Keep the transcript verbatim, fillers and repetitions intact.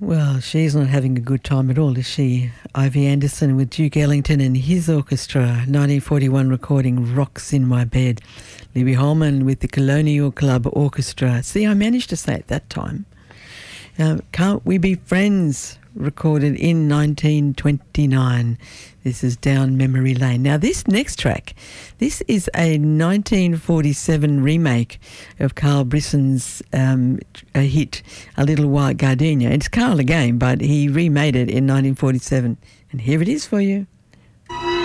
Well, she's not having a good time at all, is she? Ivy Anderson with Duke Ellington and his orchestra, nineteen forty-one recording Rocks in My Bed. Libby Holman with the Colonial Club Orchestra. See, I managed to say it that time. Uh, Can't We Be Friends, recorded in nineteen twenty-nine. This is Down Memory Lane. Now, this next track, this is a nineteen forty-seven remake of Carl Brisson's um, a hit, A Little White Gardenia. It's Carl again, but he remade it in nineteen forty-seven. And here it is for you.